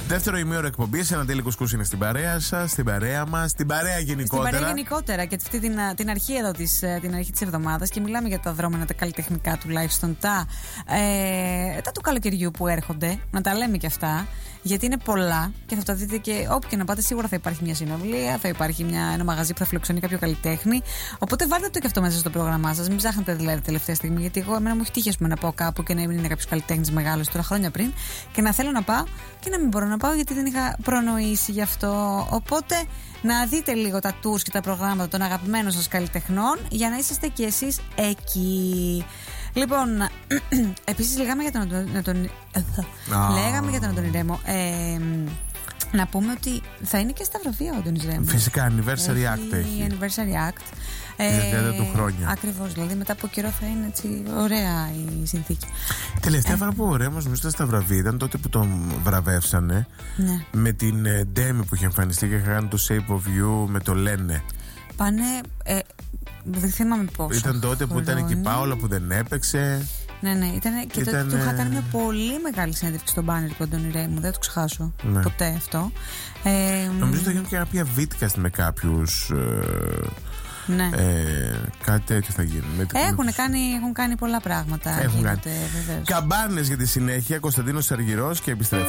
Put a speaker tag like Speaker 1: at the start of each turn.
Speaker 1: Δεύτερο ημίωρο εκπομπής, Ανατέλη Κουσκούς είναι στην παρέα σας, στην παρέα μας, στην παρέα γενικότερα.
Speaker 2: Στην παρέα γενικότερα και αυτή την αρχή εδώ την αρχή της εβδομάδας και μιλάμε για τα δρόμενα, τα καλλιτεχνικά τουλάχιστον, τα του καλοκαιριού που έρχονται, να τα λέμε και αυτά, γιατί είναι πολλά και θα τα δείτε και όπου και να πάτε. Σίγουρα θα υπάρχει μια συναυλία, θα υπάρχει ένα μαγαζί που θα φιλοξενεί κάποιο καλλιτέχνη. Οπότε βάλτε το και αυτό μέσα στο πρόγραμμά σας. Μην ψάχνετε δηλαδή τελευταία στιγμή, γιατί εμένα μου έχει τύχει να πάω κάπου και να είναι κάποιο καλλιτέχνης μεγάλος τώρα χρόνια πριν και να θέλω να πάω και να μην μπορώ να πάω γιατί δεν είχα προνοήσει γι' αυτό. Οπότε να δείτε λίγο τα tours και τα προγράμματα των αγαπημένων σας καλλιτεχνών για να είσαστε κι εσείς εκεί. Λοιπόν, επίσης λέγαμε για τον Αντώνη Ρέμο. Να πούμε ότι θα είναι και στα βραβεία ο Αντώνης Ρέμο.
Speaker 1: Φυσικά, Anniversary Act έχει.
Speaker 2: Anniversary Act.
Speaker 1: Για του χρόνια.
Speaker 2: Ακριβώς, δηλαδή μετά από καιρό θα είναι έτσι ωραία η συνθήκη.
Speaker 1: Τελευταία φορά που ο Ρέμος νομίζω ήταν στα βραβεία ήταν τότε που τον βραβεύσανε.
Speaker 2: Ναι.
Speaker 1: Με την Ντέμι που είχε εμφανιστεί και είχε κάνει το Shape of You με το Λένε.
Speaker 2: Πάνε. Δεν θυμάμαι πόσο.
Speaker 1: Ήταν τότε που ήταν και η Πάολα που δεν έπαιξε.
Speaker 2: Ναι, ήταν και τότε του είχα κάνει μια πολύ μεγάλη συνέντευξη στον μπάνερ του Αντώνη Ρέμου. Δεν το ξεχάσω ποτέ αυτό.
Speaker 1: Νομίζω ότι έγινε και κάποια βίντεο με κάποιους.
Speaker 2: Ναι.
Speaker 1: Κάτι τέτοιο θα γίνει.
Speaker 2: Έχουν κάνει πολλά πράγματα. Καμπάνες
Speaker 1: για τη συνέχεια. Κωνσταντίνος Αργυρός και επιστρέφει.